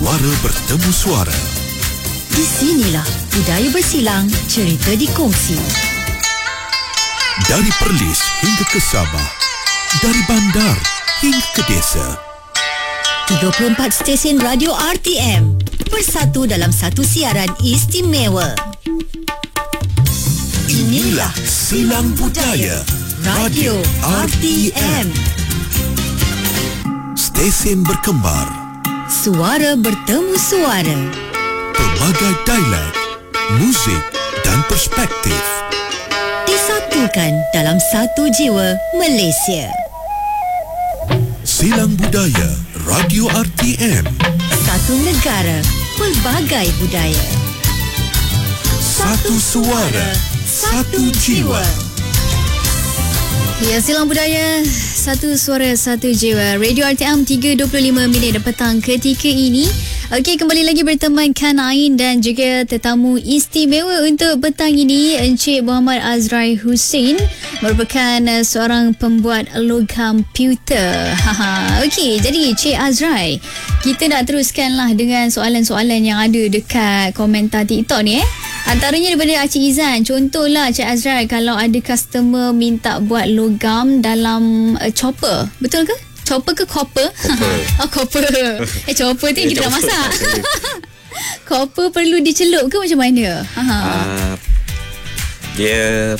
Suara bertemu suara. Di sinilah budaya bersilang, cerita dikongsi. Dari Perlis hingga ke Sabah, dari bandar hingga ke desa. 34 stesen radio RTM bersatu dalam satu siaran istimewa. Inilah Silang Budaya Radio RTM. Stesen berkembar, Suara bertemu suara. pelbagai dialek, muzik dan perspektif. Disatukan dalam satu jiwa Malaysia. Silang Budaya Radio RTM. Satu negara, pelbagai budaya. Satu suara, satu jiwa. Ya, Silang Budaya, satu suara, satu jiwa. Radio RTM 3.25 minit petang ketika ini. Okey, kembali lagi bertemankan Ain dan juga tetamu istimewa untuk petang ini, Encik Muhammad Azrai Hussein, merupakan seorang pembuat logam pewter. Okey, jadi Cik Azrai, kita nak teruskanlah dengan soalan-soalan yang ada dekat komentar TikTok ni. Antaranya daripada Acik Izan. Contohlah Cik Azrai, kalau ada customer minta buat logam dalam chopper, betul ke? Chopper ke copper? Oh, copper. Chopper tu yang kita nak masak. Copper perlu dicelup ke macam mana? Dia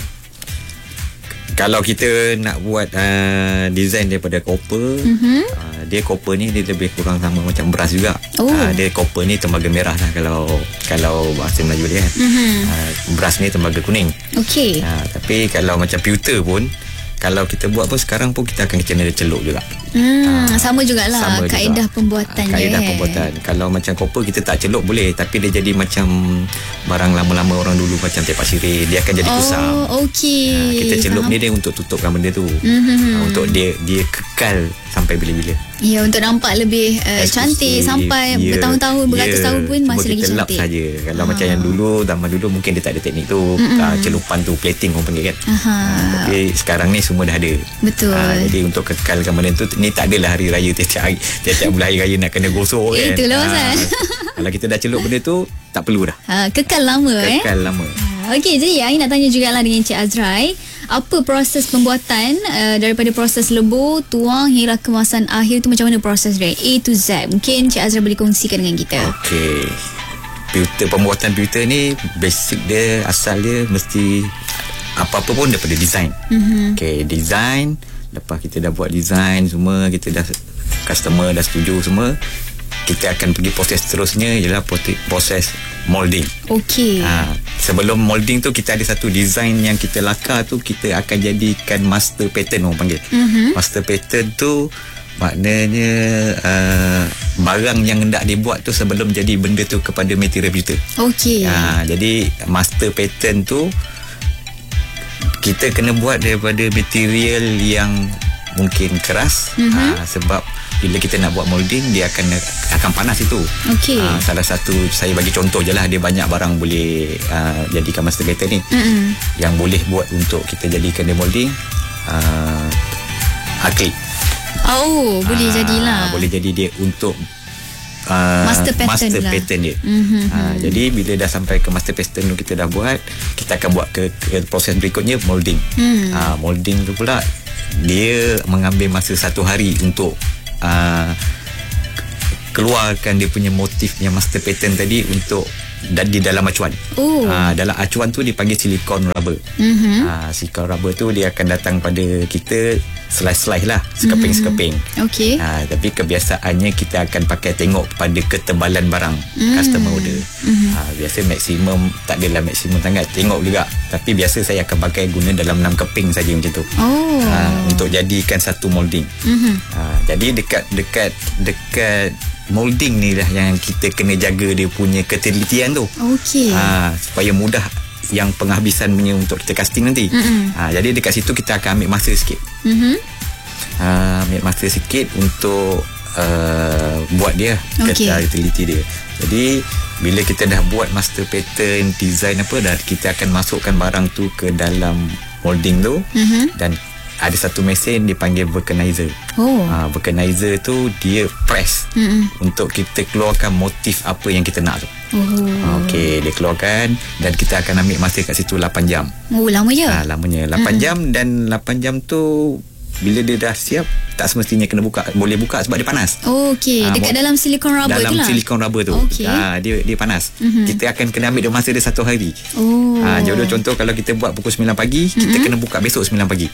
kalau kita nak buat design daripada copper, dia copper ni dia lebih kurang sama macam beras juga. Dia copper ni tembaga merah lah kalau bahasa Melayu dia kan. Beras ni tembaga kuning. Okey. Tapi kalau macam pewter pun, kalau kita buat pun sekarang pun kita akan kena celup juga. Sama jugalah sama kaedah juga. pembuatannya. Kaedah pembuatan. Kalau macam copper kita tak celup boleh, tapi dia jadi macam barang lama-lama orang dulu macam tepak sirih, dia akan jadi kusam. Okey. Kita celup ni dia untuk tutupkan benda tu. Untuk dia kekal sampai bila-bila. Ya, untuk nampak lebih cantik sampai bertahun-tahun, beratus tahun pun masih lagi kita lap cantik. saja. Kalau macam yang dulu, zaman dulu mungkin dia tak ada teknik tu. Celupan tu, plating orang panggil kan. Tapi sekarang ni semua dah ada. Betul. Jadi untuk kekalkan benda tu, ni tak adalah hari raya tiap-tiap bulan hari raya nak kena gosok kan. Itulah pasal. Kalau kita dah celup benda tu, tak perlu dah. Kekal lama. Kekal lama. Okey, jadi Ain nak tanya jugalah dengan Cik Azrai, apa proses pembuatan daripada proses lebur, tuang hingga kemasan akhir tu, macam mana proses dia A to Z? Mungkin Cik Azrai boleh kongsikan dengan kita. Okey. Pembuatan pewter ni basic dia, asal dia mesti apa-apa pun daripada design. Okey, design. Lepas kita dah buat design semua, kita dah customer dah setuju semua, kita akan pergi proses terusnya ialah proses molding. Okey. Sebelum molding tu kita ada satu design yang kita lakar tu, kita akan jadikan master pattern orang panggil. Master pattern tu maknanya barang yang hendak dibuat tu sebelum jadi benda tu kepada material pewter. Okey. Jadi master pattern tu kita kena buat daripada material yang mungkin keras. Sebab bila kita nak buat molding, dia akan panas itu. Okey. Salah satu, saya bagi contoh je lah, dia banyak barang boleh jadikan master pattern ni. Yang boleh buat untuk kita jadikan dia molding, akrik. Boleh jadilah. Boleh jadi dia untuk master pattern dia. Jadi bila dah sampai ke master pattern tu, kita dah buat, kita akan buat ke proses berikutnya, molding. Molding tu pula dia mengambil masa 1 hari untuk keluarkan dia punya motif yang master pattern tadi untuk di dalam acuan. Dalam acuan tu dipanggil silikon rubber. Silikon rubber tu dia akan datang pada kita slice-slice lah, sekeping-sekeping. Okey. Tapi kebiasaannya kita akan pakai tengok pada ketebalan barang customer order. Biasa maksimum, tak adalah maksimum sangat, tengok juga. Tapi biasa saya akan pakai guna dalam 6 keping saja macam tu. Untuk jadikan satu molding. Jadi dekat molding ni lah yang kita kena jaga dia punya ketelitian tu. Okey. Supaya mudah yang penghabisan punya untuk kita casting nanti. Jadi dekat situ kita akan ambil masa sikit. Ambil masa sikit untuk buat dia, teliti dia. Jadi bila kita dah buat master pattern, design apa dah, kita akan masukkan barang tu ke dalam molding tu. Dan ada satu mesin dipanggil vulcanizer. Vulcanizer tu dia press untuk kita keluarkan motif apa yang kita nak tu. Okey, dia keluarkan dan kita akan ambil masa kat situ 8 jam. Lama je. Lamanya 8 jam, dan 8 jam tu bila dia dah siap, tak semestinya kena buka, boleh buka sebab dia panas. Okey, dekat dalam silikon rubber tu lah. Dalam silikon rubber tu. Okey. Dia panas. Kita akan kena ambil masa dia 1 hari. Jadi contoh kalau kita buat pukul 9 pagi, kita kena buka besok 9 pagi.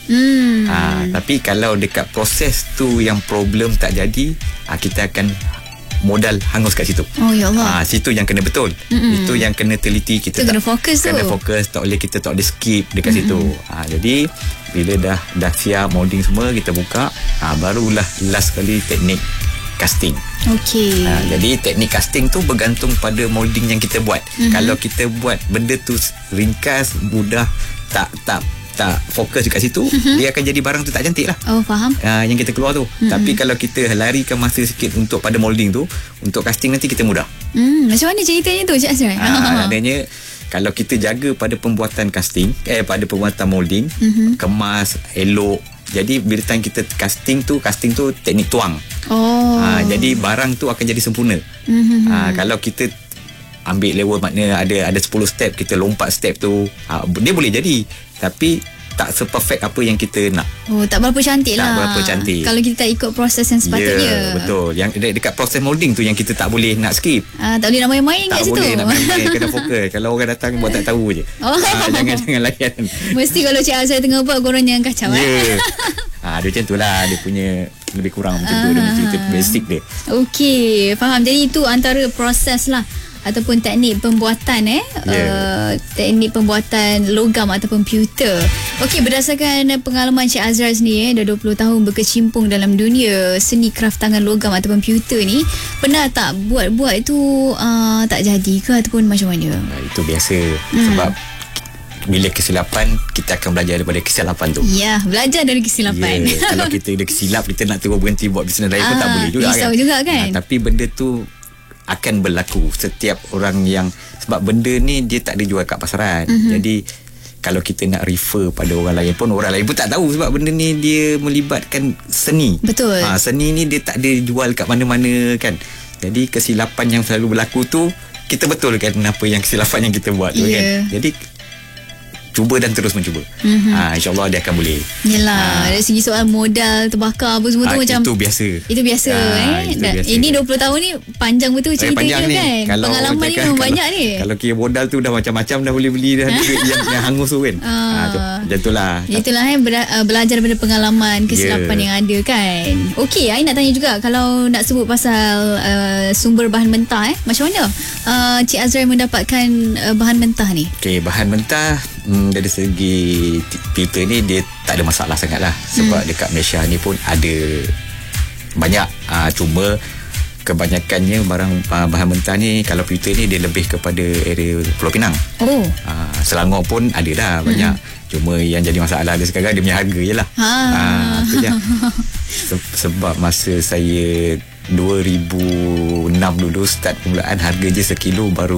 Tapi kalau dekat proses tu yang problem tak jadi, kita akan modal hangus kat situ. Ya Allah. Situ yang kena betul. Itu yang kena teliti. Kita kena fokus tu. Kena fokus, kita tak boleh skip dekat situ. Jadi bila dah siap molding semua, kita buka, barulah last kali teknik casting. Okey. Jadi teknik casting tu bergantung pada molding yang kita buat. Kalau kita buat benda tu ringkas, mudah, tak fokus dekat situ, dia akan jadi barang tu tak cantik lah. Faham. Yang kita keluar tu. Tapi kalau kita larikan masa sikit untuk pada molding tu, untuk casting nanti kita mudah. Macam mana ceritanya tu, Cik Azrai? Adanya kalau kita jaga pada pembuatan casting, pada pembuatan molding, kemas elok. Jadi bila time kita casting tu teknik tuang. Jadi barang tu akan jadi sempurna. Kalau kita ambil level, makna ada 10 step, kita lompat step tu, dia boleh jadi, tapi tak se-perfect apa yang kita nak. Tak berapa cantik lah. Tak berapa cantik kalau kita tak ikut proses yang sepatutnya. Betul. Yang dekat proses molding tu yang kita tak boleh nak skip. Tak boleh nak main-main kat situ. Tak boleh nak main-main, kena fokus. Kalau orang datang buat tak tahu je. Jangan layan. Mesti kalau Cik Azrai tengah buat, korang jangan kacau. Dia macam tu lah. Dia punya lebih kurang macam tu. Dia cerita basic dia. Okey, faham. Jadi itu antara proses lah, ataupun teknik pembuatan teknik pembuatan logam ataupun pewter. Okey, berdasarkan pengalaman Cik Azrai sendiri, dah 20 tahun berkecimpung dalam dunia seni kraft tangan logam ataupun pewter ni, pernah tak buat tu tak jadi ke ataupun macam mana? Itu biasa. Sebab bila kesilapan, kita akan belajar daripada kesilapan tu. Ya, belajar dari kesilapan. Kalau kita dah kesilap, kita nak terus berhenti buat bisnes lain pun tak boleh juga kan. Risau juga kan. Tapi benda tu akan berlaku setiap orang yang, sebab benda ni dia tak ada jual kat pasaran. Jadi kalau kita nak refer pada orang lain pun tak tahu, sebab benda ni dia melibatkan seni. Betul. Seni ni dia tak ada jual kat mana-mana kan. Jadi kesilapan yang selalu berlaku tu, kita betulkan apa yang kesilapan yang kita buat tu kan. Jadi cuba dan terus mencuba. InsyaAllah dia akan boleh. Yelah, dari segi soal modal terbakar apa semua tu macam itu biasa. Itu biasa. Itu biasa. Ini 20 tahun ni panjang betul ceritanya kan. Kalau pengalaman ni memang banyak ni. Kalau kira modal tu dah macam-macam, dah boleh beli dah yang hangus tu kan. Macam itulah. Itulah belajar daripada pengalaman, kesilapan yang ada kan. Okey, I nak tanya juga, kalau nak sebut pasal sumber bahan mentah, macam mana Cik Azrai mendapatkan bahan mentah ni? Okey, bahan mentah dari segi pewter ni dia tak ada masalah sangat lah. Sebab dekat Malaysia ni pun ada banyak. Cuma kebanyakannya bahan mentah ni, kalau pewter ni dia lebih kepada area Pulau Pinang. Selangor pun ada dah banyak. Cuma yang jadi masalah dia sekarang, dia punya harga je lah. Itu je. Sebab masa saya 2006 dulu start permulaan, harga je sekilo baru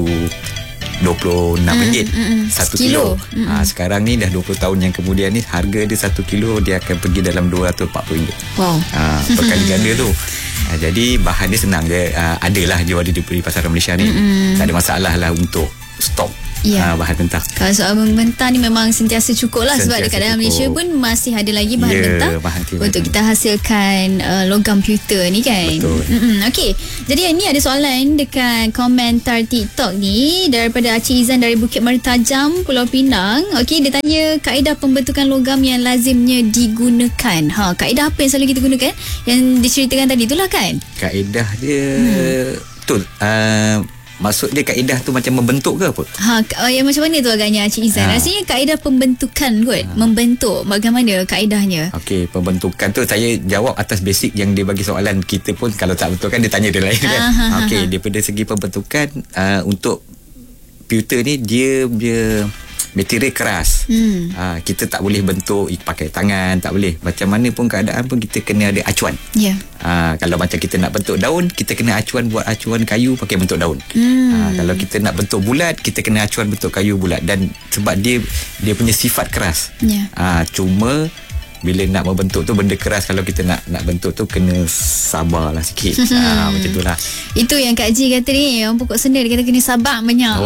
RM26 1 kilo. Sekarang ni dah 20 tahun yang kemudian ni, harga dia 1 kilo dia akan pergi dalam RM240. Wow. Berkali ganda tu. Jadi bahan dia senang dia, adalah jual di pasaran Malaysia ni. Tak ada masalah lah untuk stok bahan mentah. Kalau soal mentah ni memang sentiasa cukup lah, sebab dekat dalam Malaysia pun masih ada lagi bahan mentah untuk kita hasilkan logam pewter ni kan. Betul. Okey, jadi ni ada soalan dekat komentar TikTok ni daripada Acik Izan dari Bukit Mertajam, Pulau Pinang. Okey, dia tanya kaedah pembentukan logam yang lazimnya digunakan. Kaedah apa yang selalu kita gunakan yang diceritakan tadi itulah kan? Kaedah dia betul. Maksud dia kaedah tu macam membentuk ke apa? Yang macam mana tu agaknya Cik Izan? Rasanya kaedah pembentukan kot. Membentuk, bagaimana kaedahnya? Okey, pembentukan tu saya jawab atas basic yang dia bagi soalan. Kita pun kalau tak betul kan, dia tanya dia lain kan. Okey, daripada segi pembentukan, untuk pewter ni dia material keras. Kita tak boleh bentuk pakai tangan, tak boleh. Macam mana pun keadaan pun kita kena ada acuan. Kalau macam kita nak bentuk daun, kita kena acuan, buat acuan kayu pakai bentuk daun. Kalau kita nak bentuk bulat, kita kena acuan bentuk kayu bulat. Dan sebab dia punya sifat keras. Cuma bila nak membentuk tu benda keras, kalau kita nak bentuk tu kena sabarlah sikit. Macam tu lah. Itu yang Kak Ji kata ni, orang pokok senda dia kata kena sabar banyak.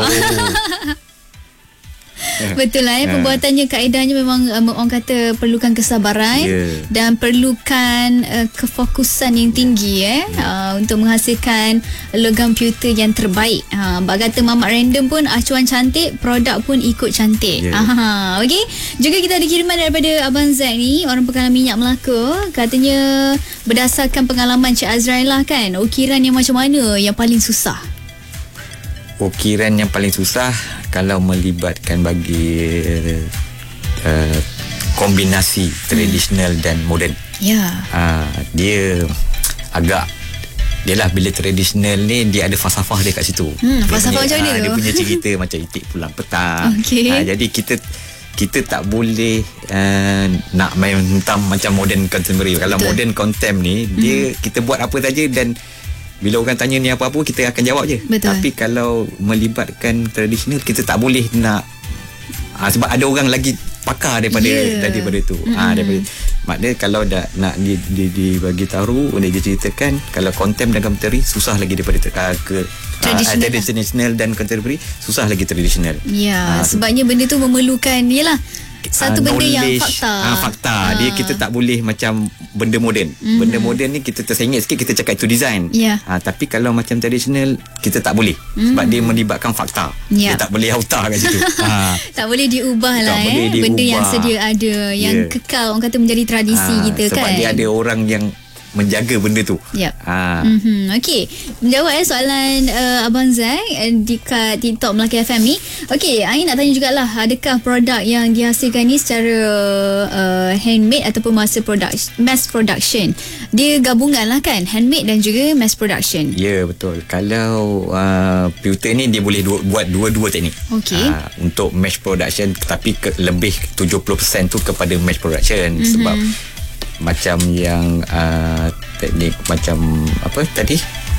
Betul lah pembuatannya, kaedahnya memang orang kata perlukan kesabaran dan perlukan kefokusan yang tinggi untuk menghasilkan logam pewter yang terbaik. Bak kata mamak random pun acuan cantik, produk pun ikut cantik. Okey. Juga kita ada kiriman daripada Abang Zack ni, orang pekalan minyak Melaka. Katanya berdasarkan pengalaman Cik Azrael lah kan, ukiran yang macam mana yang paling susah? Ukiran yang paling susah kalau melibatkan bagi kombinasi tradisional dan moden. Dia agak, dia lah bila tradisional ni dia ada falsafah dia kat situ. Falsafah macam mana tu? Dia punya cerita macam itik pulang petang. Jadi kita tak boleh nak main hentam macam modern contemporary. Kalau modern contem ni dia kita buat apa saja dan bila orang tanya ni apa-apa kita akan jawab je. Tapi kalau melibatkan tradisional kita tak boleh nak sebab ada orang lagi pakar daripada tu. Daripada maknanya kalau dah nak dibagi tahu, dia ceritakan kalau contem dan contemporary susah lagi daripada tradisional dan contemporary susah lagi tradisional. Sebabnya benda tu memerlukan satu benda yang fakta. Dia kita tak boleh macam benda moden. Benda moden ni kita tersengit sikit, kita cakap itu design. Tapi kalau macam tradisional kita tak boleh sebab dia melibatkan fakta. Dia tak boleh auta kat situ. Tak boleh diubah lah benda yang sedia ada, yang kekal orang kata menjadi tradisi kita sebab kan. Sebab dia ada orang yang menjaga benda tu. Okey, menjawab soalan Abang Zack dekat TikTok Melaka FM ni. Okey, Ain nak tanya jugalah, adakah produk yang dihasilkan ni secara handmade ataupun mass production? Dia gabungan lah kan, handmade dan juga mass production. Ya, betul. Kalau pewter ni dia boleh buat dua-dua teknik. Untuk mass production, tapi lebih 70% tu kepada mass production. Sebab macam yang teknik macam apa tadi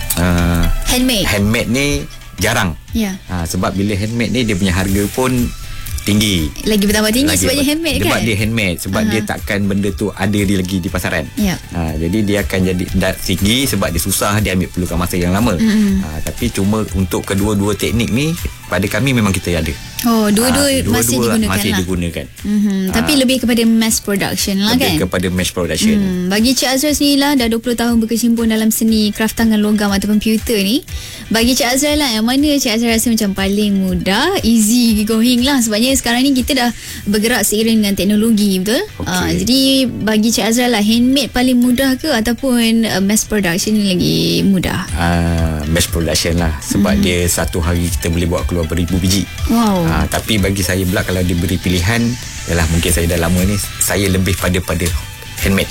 handmade ni jarang. Sebab bila handmade ni dia punya harga pun tinggi, lagi bertambah tinggi sebabnya handmade kan. Sebab dia handmade, sebab dia takkan benda tu ada lagi di pasaran. Jadi dia akan jadi tinggi sebab dia susah, dia perlukan masa yang lama. Tapi cuma untuk kedua-dua teknik ni pada kami memang kita ada. Dua-dua masih digunakan. Tapi lebih kepada mass production lah kan. Lebih kepada mass production. Bagi Cik Azrael sendiri lah, dah 20 tahun berkecimpung dalam seni kraft tangan logam ataupun pewter ni. Bagi Cik Azrael lah, yang mana Cik Azrael rasa macam paling mudah, easy going lah. Sebabnya sekarang ni kita dah bergerak seiring dengan teknologi, betul? Jadi bagi Cik Azrael lah, handmade paling mudah ke ataupun mass production ni lagi mudah? Mass production lah. Sebab dia satu hari kita boleh buat keluar beribu biji. Tapi bagi saya pula, kalau diberi pilihan, yalah, mungkin saya dah lama ni, saya lebih pada handmade.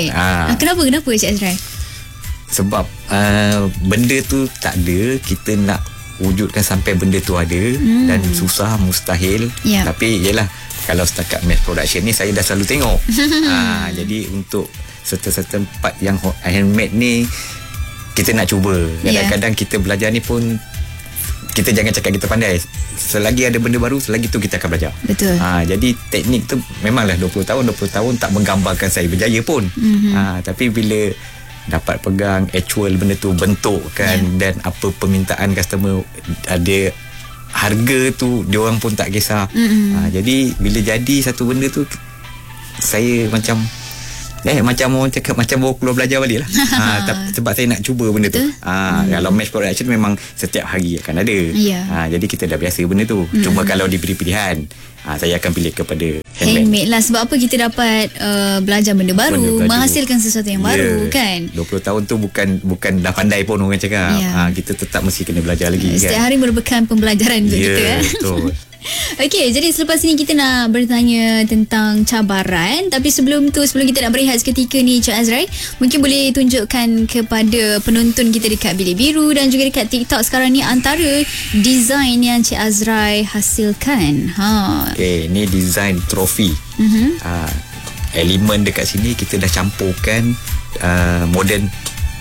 Kenapa Cik Azrael? Sebab benda tu tak ada, kita nak wujudkan sampai benda tu ada, dan susah, mustahil. Tapi yalah, kalau setakat mass production ni saya dah selalu tengok. Jadi untuk certain part yang handmade ni kita nak cuba. Kadang-kadang kita belajar ni pun kita jangan cakap kita pandai. Selagi ada benda baru, selagi tu kita akan belajar. Betul. Jadi teknik tu memanglah 20 tahun tak menggambarkan saya berjaya pun. Tapi bila dapat pegang actual benda tu, bentuk kan, dan apa permintaan customer, ada harga tu dia orang pun tak kisah. Jadi bila jadi satu benda tu, saya macam macam orang cakap, macam baru keluar belajar balik lah. Sebab saya nak cuba benda tu. Kalau mass production memang setiap hari akan ada. Jadi kita dah biasa benda tu. Cuma kalau diberi pilihan, saya akan pilih kepada handmade lah. Sebab apa, kita dapat belajar benda baru, menghasilkan sesuatu yang baru kan. 20 tahun tu bukan dah pandai pun orang cakap. Kita tetap mesti kena belajar lagi. Setiap hari merupakan pembelajaran untuk kita. Betul. Okey, jadi selepas ini kita nak bertanya tentang cabaran. Tapi sebelum kita nak berehat seketika ni, Cik Azrael, mungkin boleh tunjukkan kepada penonton kita dekat Bilik Biru dan juga dekat TikTok sekarang ni antara design yang Cik Azrael hasilkan. Okey, ni design trofi. Elemen dekat sini kita dah campurkan modern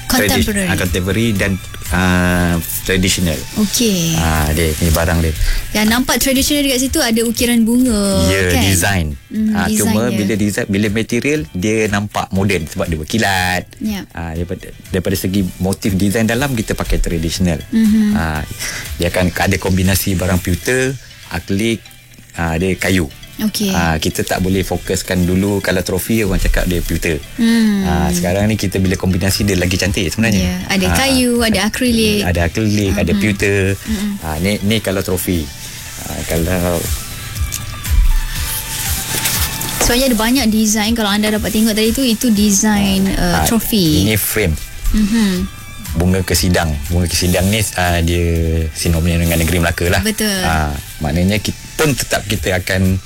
contemporary dan traditional. Okey. Dia ni barang dia. Yang nampak tradisional dekat situ ada ukiran bunga kan? Design. Cuma design bila design, bila material dia nampak moden sebab dia berkilat. Yep. Daripada segi motif design dalam kita pakai traditional. Dia akan ada kombinasi barang pewter, akrilik, dia kayu. Okey. Kita tak boleh fokuskan dulu kalau trofi orang cakap dia pewter. Sekarang ni kita bila kombinasi dia lagi cantik sebenarnya. Ada kayu, ada akrilik. Ada akrilik, ada pewter. Ni kalau trofi. Kalau sebenarnya ada banyak design. Kalau anda dapat tengok tadi tu, itu design trofi. Ini frame. Bunga kesidang. Bunga kesidang ni dia sinonim dengan negeri Melaka lah. Betul. Maknanya kita pun tetap kita akan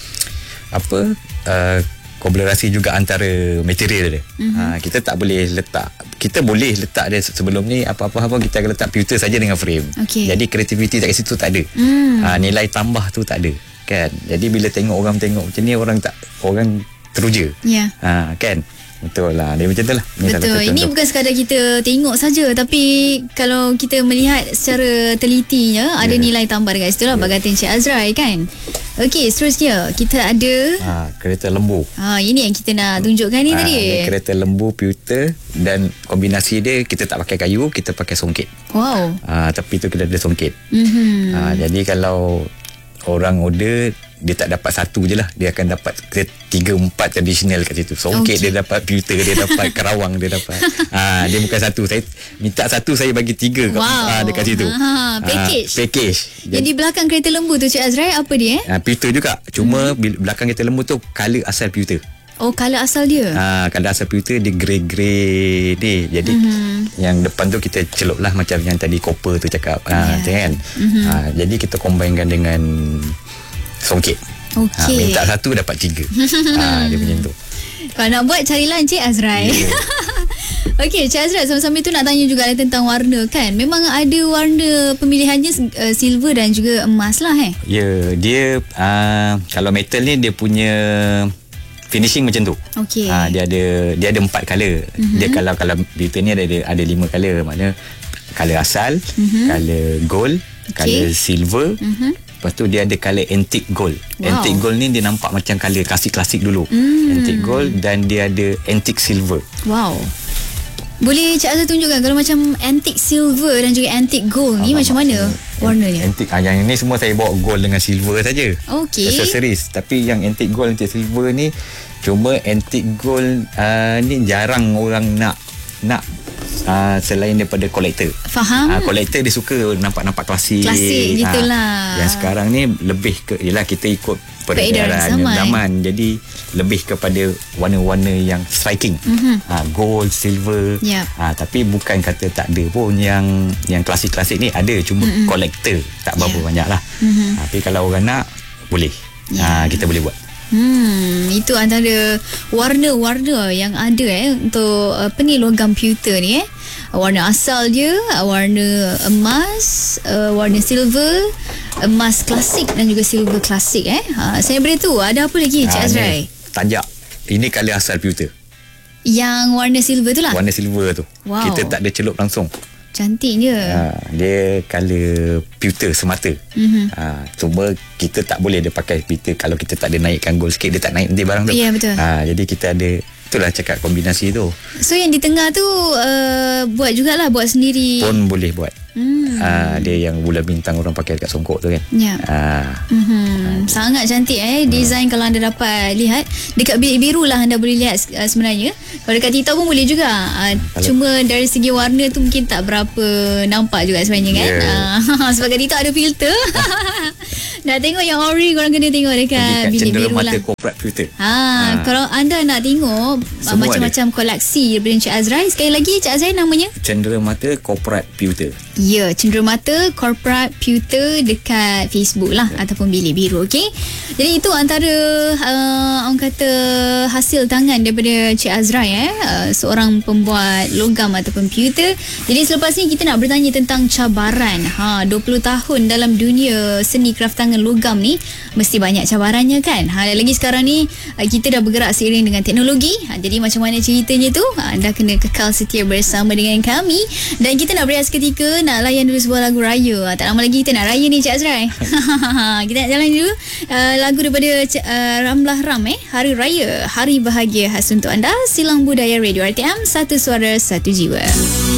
kolaborasi juga antara material dia. Kita tak boleh letak, kita boleh letak dia sebelum ni apa-apa kita akan letak pewter saja dengan frame. Jadi kreativiti kat situ tak ada. Nilai tambah tu tak ada kan. Jadi bila orang tengok macam ni, orang teruja. Kan. Betul lah. Dia macam tu lah. Betul. Ini bukan sekadar kita tengok saja, tapi kalau kita melihat secara telitinya, ada nilai tambah dekat situ lah. Bagi kata Encik Azrai kan. Okey, seterusnya kita ada kereta lembu. Ini yang kita nak tunjukkan ni tadi. Ini kereta lembu pewter dan kombinasi dia kita tak pakai kayu, kita pakai songket. Wow. Tapi tu kita ada songket. Jadi kalau orang order, dia tak dapat satu je lah, dia akan dapat 3-4 tradisional kat situ. Songket dia dapat, pewter dia dapat, kerawang dia dapat. Dia bukan satu. Saya minta satu, saya bagi 3 dekat situ. Package. Yang di belakang kereta lembu tu Cik Azrai, apa dia? Pewter juga. Cuma belakang kereta lembu tu color asal pewter. Oh, color asal dia. Color asal pewter dia grey ni. Jadi yang depan tu kita celup lah macam yang tadi copper tu cakap. Kan? Jadi kita combine dengan songket. Minta satu dapat 3. Dia macam tu. Kalau nak buat, carilah Encik Azrai. Okey, Encik Azrai, sama-sama itu nak tanya juga tentang warna kan. Memang ada warna pemilihannya silver dan juga emas lah dia kalau metal ni dia punya finishing macam tu. Dia ada 4 color. Dia kalau pewter ni ada 5 color. Maknanya color asal, color gold, color silver. Lepas tu dia ada color antique gold. Antique gold ni dia nampak macam color klasik-klasik dulu. Antique gold dan dia ada antique silver. Wow. Boleh Cik Azhar tunjukkan kalau macam antique silver dan juga antique gold ni macam mana warnanya? Antique, yang ini semua saya bawa gold dengan silver saja. Accessories. Tapi yang antique gold, antique silver ni, cuma antique gold ni jarang orang nak selain daripada kolektor. Faham. Kolektor dia suka nampak klasik gitulah. Yang sekarang ni lebih ke, ialah kita ikut peredaran zaman. Jadi lebih kepada warna-warna yang striking. Gold, silver. Tapi bukan kata tak ada pun yang klasik-klasik ni ada, cuma kolektor tak berapa banyak lah. Tapi kalau orang nak, boleh. Kita boleh buat. Itu antara warna-warna yang ada untuk logam pewter ni warna asal dia, warna emas, warna silver, emas klasik dan juga silver klasik saya beri tu. Ada apa lagi Cik Azrai? Tanjak. Ini color asal pewter. Yang warna silver tu lah. Warna silver tu. Kita tak ada celup langsung. Cantiknya. Dia color pewter semata. Cuma kita tak boleh dia pakai pewter. Kalau kita tak ada naikkan gold sikit, dia tak naik nanti barang tu. Ya, betul. Jadi kita ada, itulah cakap kombinasi tu. So yang di tengah tu buat jugalah, buat sendiri pun boleh buat. Dia yang bulan bintang orang pakai dekat songkok tu kan. Sangat cantik design. Kalau anda dapat lihat dekat bilik biru lah, anda boleh lihat sebenarnya. Kalau dekat TikTok pun boleh juga. Cuma dari segi warna tu mungkin tak berapa nampak juga sebenarnya kan. Sebab kat TikTok ada filter. Nak tengok yang ori, korang kena tengok dekat bilik biru lah. Cenderamata Corporate Pewter. Kalau anda nak tengok macam-macam koleksi daripada Encik Azrai, sekali lagi Encik Azrai namanya Cenderamata Corporate Pewter. Ya, cenderamata corporate pewter dekat Facebook lah ataupun bilik biru. Okey. Jadi itu antara orang kata hasil tangan daripada Cik Azrai seorang pembuat logam ataupun pewter. Jadi selepas ni kita nak bertanya tentang cabaran. 20 tahun dalam dunia seni kraft tangan logam ni mesti banyak cabarannya kan. Lagi sekarang ni kita dah bergerak seiring dengan teknologi. Jadi macam mana ceritanya tu? Anda kena kekal setia bersama dengan kami dan kita nak berehat seketika, nak layan dulu sebuah lagu raya. Tak lama lagi kita nak raya ni Cik Azrai. Kita nak jalan dulu lagu daripada Ramlah Ram Hari Raya, hari bahagia khas untuk anda. Silang Budaya Radio RTM, satu suara satu jiwa.